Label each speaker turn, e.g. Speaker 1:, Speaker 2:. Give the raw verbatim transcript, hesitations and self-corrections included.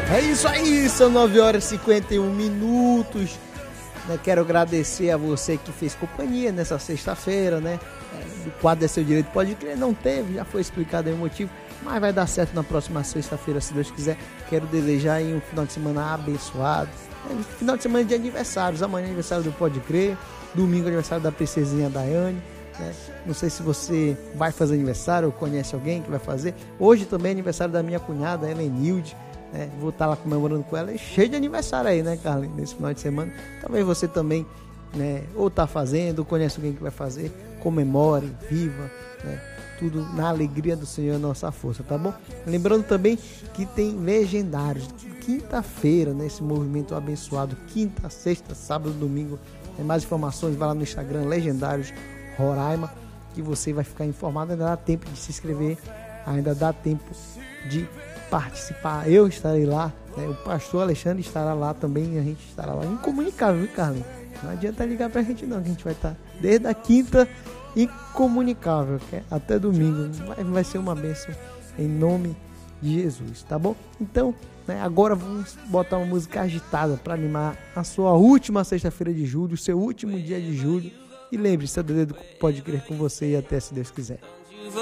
Speaker 1: É isso aí, são nove horas e cinquenta e um minutos. Né, quero agradecer a você que fez companhia nessa sexta-feira, né? É, do quadro É Seu Direito Pode Crer, não teve, já foi explicado aí o motivo, mas vai dar certo na próxima sexta-feira, se Deus quiser. Quero desejar aí um final de semana abençoado. É, final de semana de aniversários, amanhã é aniversário do Pode Crer, domingo é aniversário da princesinha Daiane. Né? Não sei se você vai fazer aniversário ou conhece alguém que vai fazer. Hoje também é aniversário da minha cunhada, Helenilde. É, vou estar lá comemorando com ela, e cheio de aniversário aí, né, Carlinhos, nesse final de semana. Talvez você também, né, ou tá fazendo, ou conhece alguém que vai fazer, comemore, viva, né, tudo na alegria do Senhor, nossa força, tá bom? Lembrando também que tem legendários, quinta-feira, né, esse movimento abençoado, quinta, sexta, sábado, domingo. Tem mais informações, vai lá no Instagram, Legendários Roraima, que você vai ficar informado. Ainda dá tempo de se inscrever, ainda dá tempo de participar. Eu estarei lá, né? O pastor Alexandre estará lá também, a gente estará lá incomunicável, viu, Carlinhos? Não adianta ligar pra gente não, que a gente vai estar desde a quinta incomunicável, que é até domingo. Vai, vai ser uma bênção em nome de Jesus, tá bom? Então, né, agora vamos botar uma música agitada para animar a sua última sexta-feira de julho, o seu último dia de julho. E lembre-se, o dedo pode crer com você e até se Deus quiser.